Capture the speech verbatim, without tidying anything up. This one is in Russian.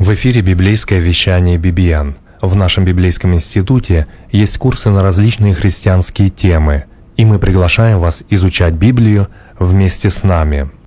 В эфире библейское вещание Бибиян. В нашем библейском институте есть курсы на различные христианские темы, и мы приглашаем вас изучать Библию вместе с нами.